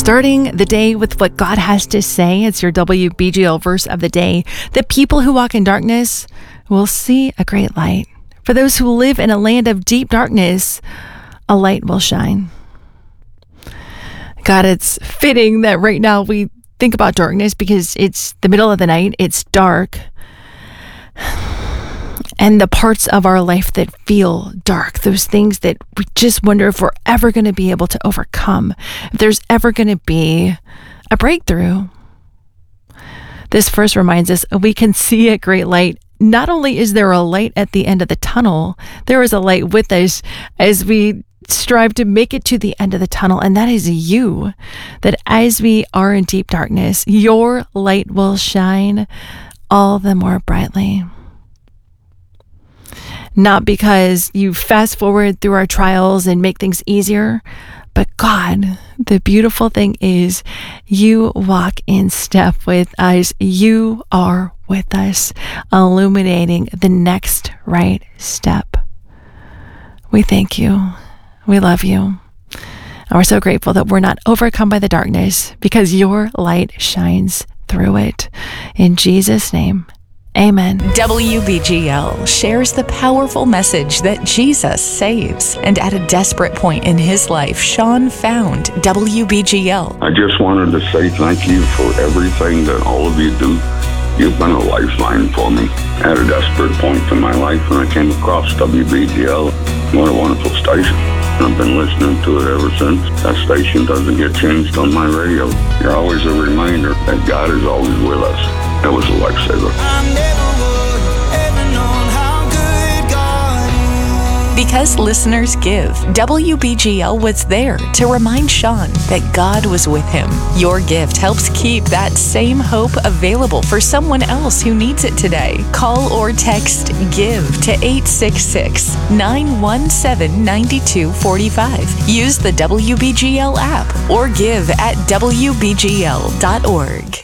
Starting the day with what God has to say. It's your WBGL verse of the day. The people who walk in darkness will see a great light. For those who live in a land of deep darkness, a light will shine. God, it's fitting that right now we think about darkness because it's the middle of the night. It's dark. And the parts of our life that feel dark, those things that we just wonder if we're ever going to be able to overcome, if there's ever going to be a breakthrough. This verse reminds us we can see a great light. Not only is there a light at the end of the tunnel, there is a light with us as we strive to make it to the end of the tunnel, and that is you. That as we are in deep darkness, your light will shine all the more brightly. Not because you fast forward through our trials and make things easier, but God, the beautiful thing is you walk in step with us. You are with us, illuminating the next right step. We thank you. We love you. And we're so grateful that we're not overcome by the darkness because your light shines through it. In Jesus' name, amen. WBGL shares the powerful message that Jesus saves. And at a desperate point in his life, Sean found WBGL. I just wanted to say thank you for everything that all of you do. You've been a lifeline for me. At a desperate point in my life when I came across WBGL, what a wonderful station. I've been listening to it ever since. That station doesn't get changed on my radio. You're always a reminder that God is always with us. That was a lifesaver. Because listeners give, WBGL was there to remind Sean that God was with him. Your gift helps keep that same hope available for someone else who needs it today. Call or text GIVE to 866-917-9245. Use the WBGL app or give at WBGL.org.